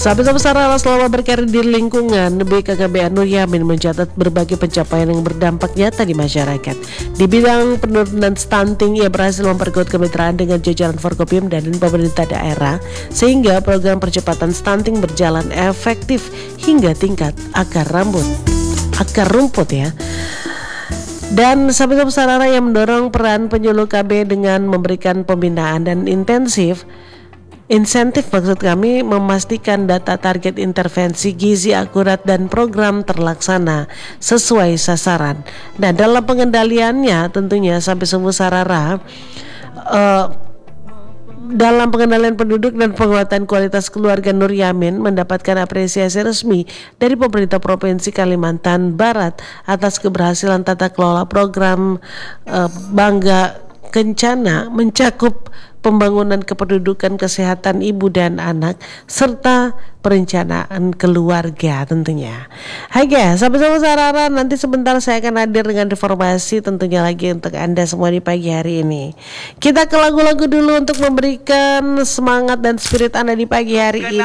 Sahabat-sahabat Sarara, selama berkarir di lingkungan BKKBN Nur Yamin mencatat berbagai pencapaian yang berdampak nyata di masyarakat. Di bidang penurunan stunting, ia berhasil memperkuat kemitraan dengan jajaran Forkopimda dan pemerintah daerah sehingga program percepatan stunting berjalan efektif hingga tingkat akar rumput ya. Dan sahabat-sahabat Sarara yang mendorong peran penyuluh KB dengan memberikan pembinaan dan insentif maksud kami memastikan data target intervensi gizi akurat dan program terlaksana sesuai sasaran. Nah, dalam pengendaliannya tentunya sampai semua Sarara dalam pengendalian penduduk dan penguatan kualitas keluarga, Nur Yamin mendapatkan apresiasi resmi dari pemerintah Provinsi Kalimantan Barat atas keberhasilan tata kelola program Bangga Kencana mencakup pembangunan kependudukan, kesehatan ibu dan anak, serta perencanaan keluarga tentunya. Hai guys, sahabat-sahabat Sarara, nanti sebentar saya akan hadir dengan informasi tentunya lagi untuk Anda semua di pagi hari ini. Kita ke lagu-lagu dulu untuk memberikan semangat dan spirit Anda di pagi hari ini.